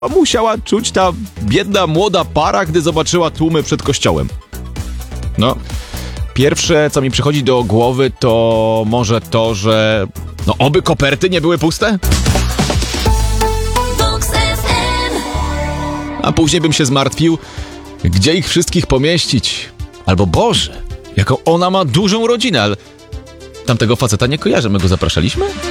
musiała czuć ta biedna młoda para, gdy zobaczyła tłumy przed kościołem? No, pierwsze, co mi przychodzi do głowy, to może to, że oby koperty nie były puste? A później bym się zmartwił, gdzie ich wszystkich pomieścić. Albo Boże, jaką ona ma dużą rodzinę, ale tamtego faceta nie kojarzę, my go zapraszaliśmy?